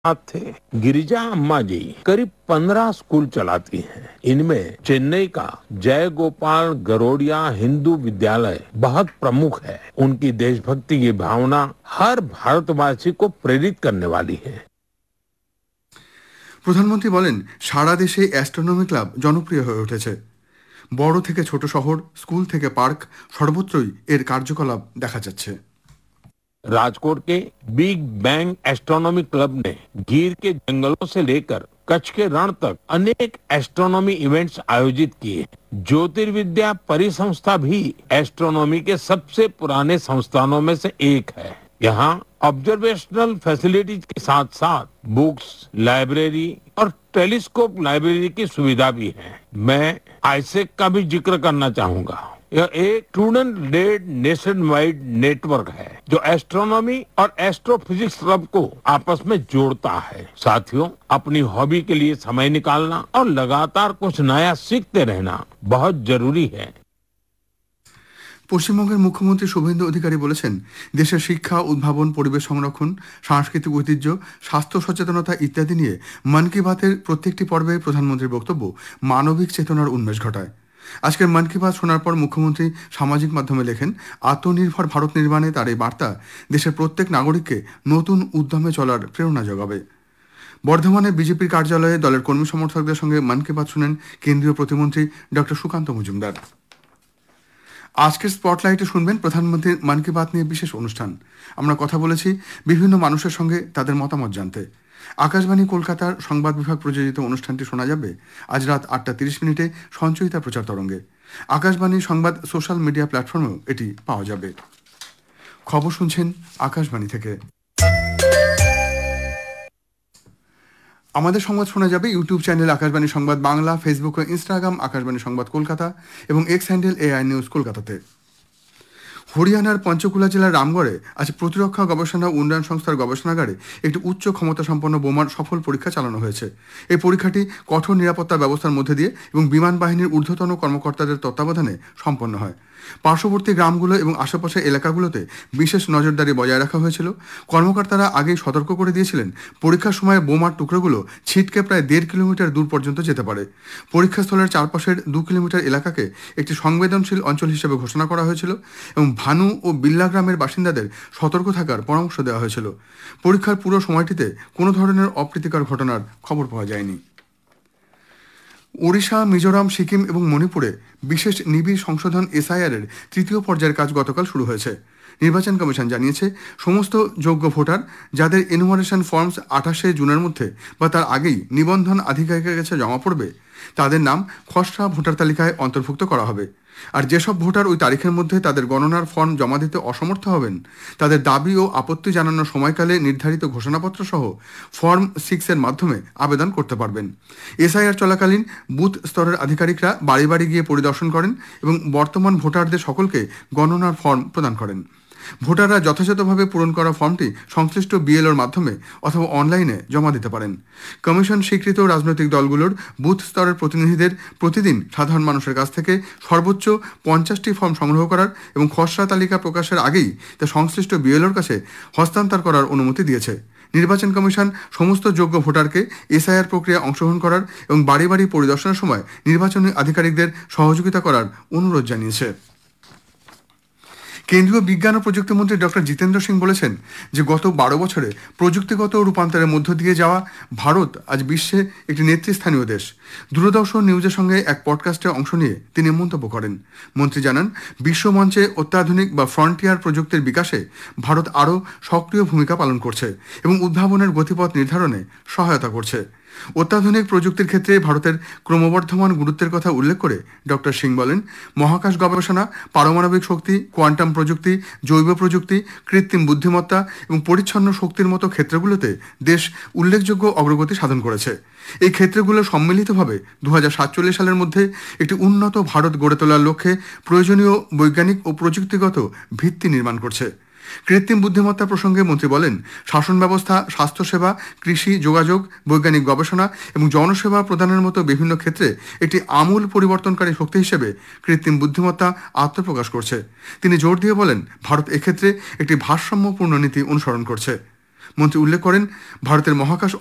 साथ थे। गिरिजा अम्मा जी करीब 15 स्कूल चलाती हैं। इनमें चेन्नई का जय गोपाल गरोडिया हिंदू विद्यालय बहुत प्रमुख है। उनकी देशभक्ति की भावना हर भारतवासी को प्रेरित करने वाली है। প্রধানমন্ত্রী বলেন, সারা দেশে অ্যাস্ট্রোনমি ক্লাব জনপ্রিয় হয়ে উঠেছে। বড় থেকে ছোট শহর, স্কুল থেকে পার্ক, সর্বত্রই এর কার্যকলাপ দেখা যাচ্ছে। राजकोट के बिग बैंग एस्ट्रोनॉमी क्लब ने गीर के जंगलों से लेकर कच्छ के रण तक अनेक एस्ट्रोनॉमी इवेंट्स आयोजित किए। ज्योतिर्विद्या परिसंस्था भी एस्ट्रोनॉमी के सबसे पुराने संस्थानों में से एक है। यहाँ ऑब्जर्वेशनल फैसिलिटीज के साथ साथ बुक्स, लाइब्रेरी और टेलीस्कोप लाइब्रेरी की सुविधा भी है। मैं आईसेक का भी जिक्र करना चाहूंगा। यह एक student lead nation wide network है जो एस्ट्रोनॉमी और एस्ट्रोफिजिक्स क्लब को आपस में जोड़ता है। साथियों, अपनी हॉबी के लिए समय निकालना और लगातार कुछ नया सीखते रहना बहुत जरूरी है। পশ্চিমবঙ্গের মুখ্যমন্ত্রী শুভেন্দু অধিকারী বলেছেন, দেশের শিক্ষা, উদ্ভাবন, পরিবেশ সংরক্ষণ, সাংস্কৃতিক ঐতিহ্য, স্বাস্থ্য সচেতনতা ইত্যাদি নিয়ে মন কি বাতের প্রত্যেকটি পর্বে প্রধানমন্ত্রীর বক্তব্য মানবিক চেতনার উন্মেষ ঘটায়। আজকের মন কি বাত শোনার পর মুখ্যমন্ত্রী সামাজিক মাধ্যমে লেখেন, আত্মনির্ভর ভারত নির্মাণে তার এই বার্তা দেশের প্রত্যেক নাগরিককে নতুন উদ্যমে চলার প্রেরণা যোগাবে। বর্ধমানে বিজেপির কার্যালয়ে দলের কর্মী সমর্থকদের সঙ্গে মন কি বাত শুনেন কেন্দ্রীয় প্রতিমন্ত্রী ডক্টর সুকান্ত মজুমদার। আজকের স্পটলাইটে শুনবেন প্রধানমন্ত্রীর মন কি বাত নিয়ে বিশেষ অনুষ্ঠান। আমরা কথা বলেছি বিভিন্ন মানুষের সঙ্গে তাদের মতামত জানতে। আকাশবাণী কলকাতার সংবাদ বিভাগ প্রযোজিত অনুষ্ঠানটি শোনা যাবে আজ রাত 8:30 সঞ্চয়িতা প্রচার তরঙ্গে। আকাশবাণী সংবাদ সোশ্যাল মিডিয়া প্ল্যাটফর্মেও এটি পাওয়া যাবে। খবর শুনছেন আকাশবাণী থেকে। আমাদের সংবাদ শোনা যাবে ইউটিউব চ্যানেল আকাশবাণী সংবাদ বাংলা, ফেসবুক ও ইনস্টাগ্রাম আকাশবাণী সংবাদ কলকাতা এবং এক্স হ্যান্ডেল এআই নিউজ কলকাতাতে। হরিয়ানার পঞ্চকুলা জেলার রামগড়ে আজ প্রতিরক্ষা গবেষণা উন্নয়ন সংস্থার গবেষণাগারে একটি উচ্চ ক্ষমতা সম্পন্ন বোমার সফল পরীক্ষা চালানো হয়েছে। এই পরীক্ষাটি কঠোর নিরাপত্তা ব্যবস্থার মধ্যে দিয়ে এবং বিমান বাহিনীর ঊর্ধ্বতন কর্মকর্তাদের তত্ত্বাবধানে সম্পন্ন হয়। পার্শ্ববর্তী গ্রামগুলো এবং আশেপাশের এলাকাগুলোতে বিশেষ নজরদারি বজায় রাখা হয়েছিল। কর্মকর্তারা আগেই সতর্ক করে দিয়েছিলেন পরীক্ষার সময় বোমার টুকরোগুলো ছিটকে প্রায় 1.5 কিলোমিটার দূর পর্যন্ত যেতে পারে। পরীক্ষাস্থলের চারপাশের 2 কিলোমিটার এলাকাকে একটি সংবেদনশীল অঞ্চল হিসেবে ঘোষণা করা হয়েছিল এবং ভানু ও বিল্লা গ্রামের বাসিন্দাদের সতর্ক থাকার পরামর্শ দেওয়া হয়েছিল। পরীক্ষার পুরো সময়টিতে কোনো ধরনের অপ্রীতিকর ঘটনার খবর পাওয়া যায়নি। ওড়িশা, মিজোরাম, সিকিম এবং মণিপুরে বিশেষ নিবিড় সংশোধন এসআইআর এর তৃতীয় পর্যায়ের কাজ গতকাল শুরু হয়েছে। নির্বাচন কমিশন জানিয়েছে, সমস্ত যোগ্য ভোটার যাদের এনুমারেশন ফর্মস 28 জুনের মধ্যে বা তার আগেই নিবন্ধন আধিকারিকের কাছে জমা পড়বে তাদের নাম খসড়া ভোটার তালিকায় অন্তর্ভুক্ত করা হবে। আর যেসব ভোটার ওই তারিখের মধ্যে তাদের গণনার ফর্ম জমা দিতে অসমর্থ হবেন তাদের দাবি ও আপত্তি জানানোর সময়কালে নির্ধারিত ঘোষণাপত্র সহ ফর্ম 6 এর মাধ্যমে আবেদন করতে পারবেন। এসআইআর চলাকালীন বুথ স্তরের আধিকারিকরা বাড়ি বাড়ি গিয়ে পরিদর্শন করেন এবং বর্তমান ভোটারদের সকলকে গণনার ফর্ম প্রদান করেন। ভোটাররা যথাযথভাবে পূরণ করা ফর্মটি সংশ্লিষ্ট বিএলওর মাধ্যমে অথবা অনলাইনে জমা দিতে পারেন। কমিশন স্বীকৃত রাজনৈতিক দলগুলোর বুথ স্তরের প্রতিনিধিদের প্রতিদিন সাধারণ মানুষের কাছ থেকে সর্বোচ্চ 50টি ফর্ম সংগ্রহ করার এবং খসড়া তালিকা প্রকাশের আগেই তা সংশ্লিষ্ট বিএলওর কাছে হস্তান্তর করার অনুমতি দিয়েছে। নির্বাচন কমিশন সমস্ত যোগ্য ভোটারকে এসআইআর প্রক্রিয়ায় অংশগ্রহণ করার এবং বাড়ি বাড়ি পরিদর্শনের সময় নির্বাচনী আধিকারিকদের সহযোগিতা করার অনুরোধ জানিয়েছে। কেন্দ্রীয় বিজ্ঞান ও প্রযুক্তি মন্ত্রী ডক্টর জিতেন্দ্র সিং বলেছেন যে গত 12 বছরে প্রযুক্তিগত রূপান্তরের মধ্য দিয়ে যাওয়া ভারত আজ বিশ্বে একটি নেতৃস্থানীয় দেশ। দূরদর্শন নিউজের সঙ্গে এক পডকাস্টে অংশ নিয়ে তিনি মন্তব্য করেন। মন্ত্রী জানান, বিশ্বমঞ্চে অত্যাধুনিক বা ফ্রন্টিয়ার প্রযুক্তির বিকাশে ভারত আরও সক্রিয় ভূমিকা পালন করছে এবং উদ্ভাবনের গতিপথ নির্ধারণে সহায়তা করছে। অত্যাধুনিক প্রযুক্তির ক্ষেত্রে ভারতের ক্রমবর্ধমান গুরুত্বের কথা উল্লেখ করে ডক্টর সিং বলেন, মহাকাশ গবেষণা, পারমাণবিক শক্তি, কোয়ান্টাম প্রযুক্তি, জৈব প্রযুক্তি, কৃত্রিম বুদ্ধিমত্তা এবং পরিচ্ছন্ন শক্তির মতো ক্ষেত্রগুলোতে দেশ উল্লেখযোগ্য অগ্রগতি সাধন করেছে। এই ক্ষেত্রগুলো সম্মিলিতভাবে 2047 সালের মধ্যে একটি উন্নত ভারত গড়ে তোলার লক্ষ্যে প্রয়োজনীয় বৈজ্ঞানিক ও প্রযুক্তিগত ভিত্তি নির্মাণ করছে। কৃত্রিম বুদ্ধিমত্তা প্রসঙ্গে মন্ত্রী বলেন, শাসন ব্যবস্থা, স্বাস্থ্যসেবা, কৃষি, যোগাযোগ, বৈজ্ঞানিক গবেষণা এবং জনসেবা প্রদানের মতো বিভিন্ন ক্ষেত্রে একটি আমূল পরিবর্তনকারী শক্তি হিসেবে কৃত্রিম বুদ্ধিমত্তা আত্মপ্রকাশ করছে। তিনি জোর দিয়ে বলেন, ভারত এক্ষেত্রে একটি ভারসাম্যপূর্ণ নীতি অনুসরণ করছে। মন্ত্রী উল্লেখ করেন, ভারতের মহাকাশ